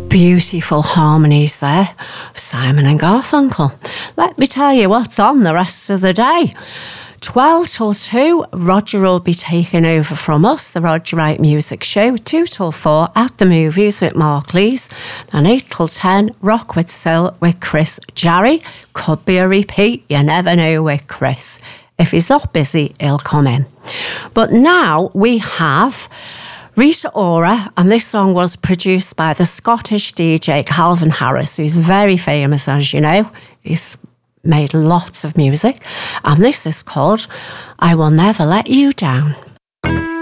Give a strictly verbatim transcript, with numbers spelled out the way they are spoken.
Beautiful harmonies there, Simon and Garfunkel. Let me tell you what's on the rest of the day. twelve till two, Roger will be taking over from us, the Roger Wright Music Show. two till four, At the Movies with Mark Lees. And eight till ten, Rock with Sil with Chris Jarry. Could be a repeat, you never know with Chris. If he's not busy, he'll come in. But now we have Rita Ora, and this song was produced by the Scottish D J Calvin Harris, who's very famous, as you know. He's made lots of music, and this is called I Will Never Let You Down.